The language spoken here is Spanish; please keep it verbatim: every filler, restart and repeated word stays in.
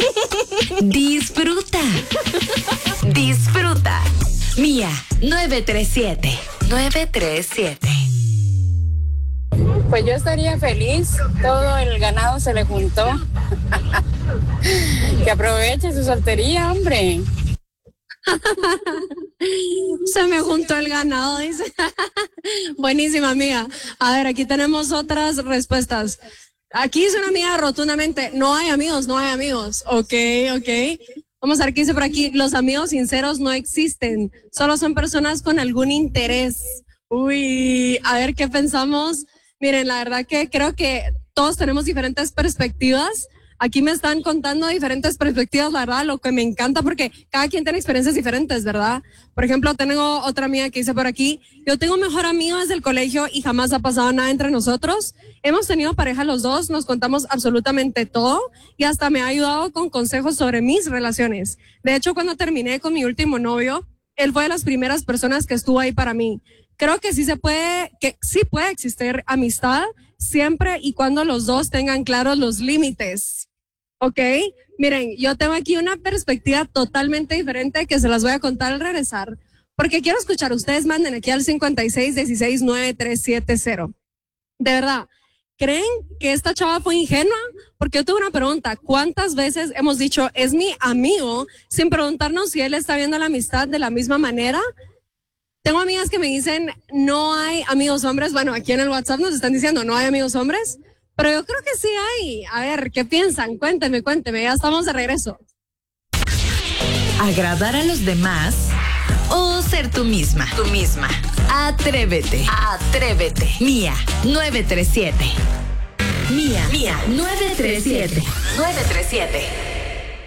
Disfruta. Disfruta. Mía nueve tres siete. nueve tres siete. Pues yo estaría feliz, todo el ganado se le juntó. Que aproveche su soltería, hombre. Se me juntó el ganado, dice. Buenísima, amiga. A ver, aquí tenemos otras respuestas. Aquí dice una amiga rotundamente, no hay amigos, no hay amigos. Ok, ok. Vamos a ver qué dice por aquí. Los amigos sinceros no existen, solo son personas con algún interés. Uy, a ver qué pensamos. Miren, la verdad que creo que todos tenemos diferentes perspectivas. Aquí me están contando diferentes perspectivas, la verdad, lo que me encanta porque cada quien tiene experiencias diferentes, ¿verdad? Por ejemplo, tengo otra amiga que dice por aquí, yo tengo un mejor amigo desde el colegio y jamás ha pasado nada entre nosotros. Hemos tenido pareja los dos, nos contamos absolutamente todo y hasta me ha ayudado con consejos sobre mis relaciones. De hecho, cuando terminé con mi último novio, él fue de las primeras personas que estuvo ahí para mí. Creo que sí se puede, que sí puede existir amistad siempre y cuando los dos tengan claros los límites. ¿Ok? Miren, yo tengo aquí una perspectiva totalmente diferente que se las voy a contar al regresar, porque quiero escuchar, ustedes manden aquí al cincuenta y seis dieciséis nueve tres siete cero. De verdad, ¿creen que esta chava fue ingenua? Porque yo tuve una pregunta, ¿cuántas veces hemos dicho, es mi amigo, sin preguntarnos si él está viendo la amistad de la misma manera? Tengo amigas que me dicen, no hay amigos hombres. Bueno, aquí en el WhatsApp nos están diciendo, no hay amigos hombres. Pero yo creo que sí hay. A ver, ¿qué piensan? Cuénteme, cuénteme. Ya estamos de regreso. ¿Agradar a los demás o ser tú misma? Tú misma. Atrévete. Atrévete. Mía nueve tres siete. Mía. Mía nueve tres siete. nueve tres siete.